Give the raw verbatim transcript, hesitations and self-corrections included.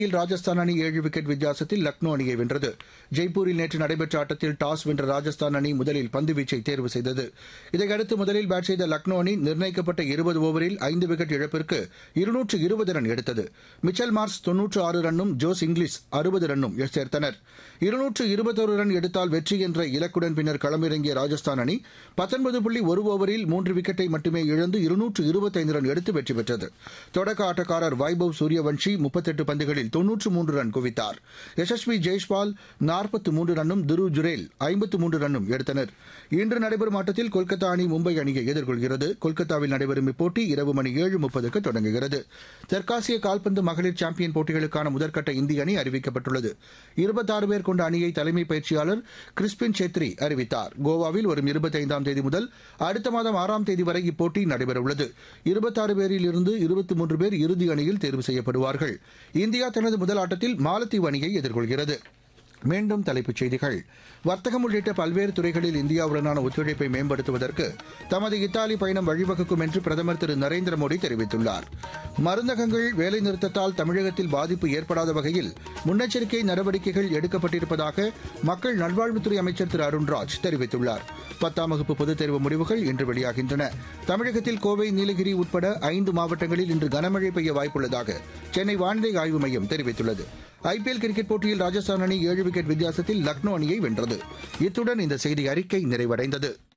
ராஜஸ்தான் அணி ஏழு விக்கெட் வித்தியாசத்தில் லக்னோ அணியை வென்றது. ஜெய்ப்பூரில் நேற்று நடைபெற்ற ஆட்டத்தில் டாஸ் வென்ற ராஜஸ்தான் அணி முதலில் பந்துவீச்சை தேர்வு செய்தது. இதையடுத்து முதலில் பேட் செய்த லக்னோ அணி நிர்ணயிக்கப்பட்ட இருபது ஓவரில் ஐந்து விக்கெட் இழப்பிற்கு இருநூற்று இருபது ரன் எடுத்தது. மிச்சல் மார்ஸ் தொன்னூற்று ஆறு ரன்னும் ஜோஸ் இங்கிலீஷ் அறுபது ரன்னும் சேர்த்தனர். இருநூற்று இருபத்தொரு ரன் எடுத்தால் வெற்றி என்ற இலக்குடன் பின்னர் களமிறங்கிய ராஜஸ்தான் அணி பத்தொன்பது புள்ளி ஒரு ஓவரில் மூன்று விக்கெட்டை மட்டுமே இழந்து இருநூற்று இருபத்தைந்து ரன் எடுத்து வெற்றி பெற்றது. தொடக்க ஆட்டக்காரர் வைபவ் சூரியவன்ஷி முப்பத்தெட்டு பந்துகளில் தொன்னூற்று மூன்று ரன் குவித்தார். யசஸ்வி ஜெய்ஷ்வால் நாற்பத்து மூன்று ரன்னும் துருவ் ஜுரேல் ஐம்பத்து மூன்று ரன்னும் எடுத்தனர். இன்று நடைபெறும் ஆட்டத்தில் கொல்கத்தா அணி மும்பை அணியை எதிர்கொள்கிறது. கொல்கத்தாவில் நடைபெறும் இப்போட்டி இரவு மணி ஏழு முப்பதுக்கு தொடங்குகிறது. தெற்காசிய கால்பந்து மகளிர் சாம்பியன் போட்டிகளுக்கான முதற்கட்ட இந்திய அணி அறிவிக்கப்பட்டுள்ளது. இருபத்தாறு பேர் கொண்ட அணியை தலைமை பயிற்சியாளர் கிறிஸ்பின் சேத்ரி அறிவித்தார். கோவாவில் வரும் இருபத்தைந்தாம் தேதி முதல் அடுத்த மாதம் ஆறாம் தேதி வரை இப்போட்டி நடைபெறவுள்ளது. இருபத்தாறு பேரில் இருந்து இருபத்தி மூன்று பேர் இறுதி அணியில் தேர்வு செய்யப்படுவார்கள். இந்தியா தனது முதல் ஆட்டத்தில் மாலத்தீவு அணியை எதிர்கொள்கிறது. மீண்டும் தலைப்புச் செய்திகள். வர்த்தகம் உள்ளிட்ட பல்வேறு துறைகளில் இந்தியாவுடனான ஒத்துழைப்பை மேம்படுத்துவதற்கு தமது இத்தாலி பயணம் வழிவகுக்கும் என்று பிரதமர் திரு நரேந்திர மோடி தெரிவித்துள்ளார். மருந்தகங்கள் வேலைநிறுத்தத்தால் தமிழகத்தில் பாதிப்பு ஏற்படாத வகையில் முன்னெச்சரிக்கை நடவடிக்கைகள் எடுக்கப்பட்டிருப்பதாக மக்கள் நல்வாழ்வுத்துறை அமைச்சர் திரு அருண்ராஜ் தெரிவித்துள்ளார். பத்தாம் வகுப்பு பொதுத் தேர்வு முடிவுகள் இன்று வெளியாகின்றன. தமிழகத்தில் கோவை, நீலகிரி உட்பட ஐந்து மாவட்டங்களில் இன்று கனமழை பெய்ய வாய்ப்புள்ளதாக சென்னை வானிலை ஆய்வு மையம் தெரிவித்துள்ளது. ஐபிஎல் கிரிக்கெட் போட்டியில் ராஜஸ்தான் அணி ஏழு விக்கெட் வித்தியாசத்தில் லக்னோ அணியை வென்றது. இத்துடன் இந்த செய்தி அறிக்கை நிறைவடைந்தது.